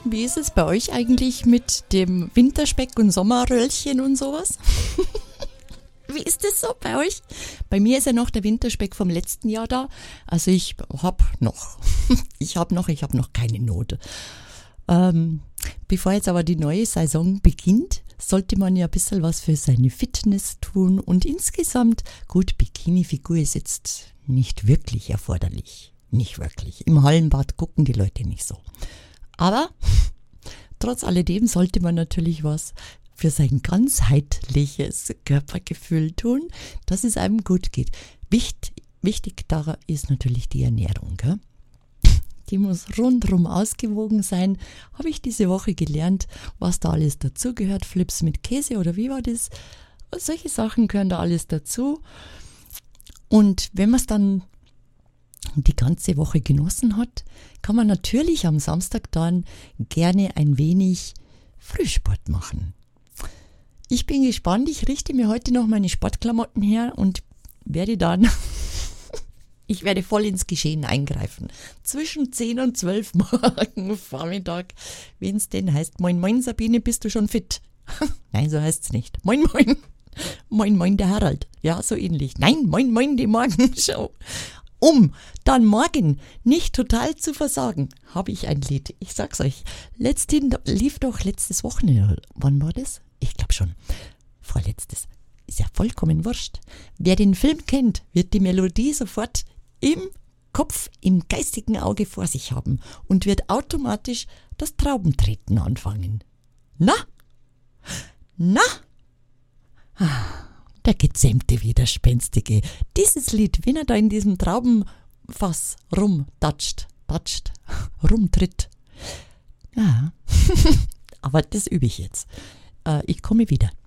Wie ist es bei euch eigentlich mit dem Winterspeck und Sommerröllchen und sowas? Wie ist es so bei euch? Bei mir ist ja noch der Winterspeck vom letzten Jahr da. Also ich habe noch keine Not. Bevor jetzt aber die neue Saison beginnt, sollte man ja ein bisschen was für seine Fitness tun. Und insgesamt, gut, Bikini-Figur ist jetzt nicht wirklich erforderlich. Nicht wirklich. Im Hallenbad gucken die Leute nicht so. Aber trotz alledem sollte man natürlich was für sein ganzheitliches Körpergefühl tun, dass es einem gut geht. Wichtig daran ist natürlich die Ernährung. Gell? Die muss rundherum ausgewogen sein. Habe ich diese Woche gelernt, was da alles dazugehört. Flips mit Käse oder wie war das? Solche Sachen gehören da alles dazu. Und wenn man es dann die ganze Woche genossen hat, kann man natürlich am Samstag dann gerne ein wenig Frühsport machen. Ich bin gespannt, ich richte mir heute noch meine Sportklamotten her und ich werde voll ins Geschehen eingreifen. Zwischen 10 und 12 morgen Vormittag, wenn es denn heißt, moin moin Sabine, bist du schon fit? Nein, so heißt es nicht. Moin moin. Moin moin der Harald. Ja, so ähnlich. Nein, moin moin die Morgenshow. Dann morgen nicht total zu versagen, habe ich ein Lied. Ich sag's euch. Lief doch letztes Wochenende. Wann war das? Ich glaube schon. Vorletztes. Ist ja vollkommen wurscht. Wer den Film kennt, wird die Melodie sofort im Kopf, im geistigen Auge vor sich haben und wird automatisch das Traubentreten anfangen. Na? Der gezähmte Widerspenstige. Dieses Lied, wenn er da in diesem Traubenfass rumtritt. Ja, aber das übe ich jetzt. Ich komme wieder.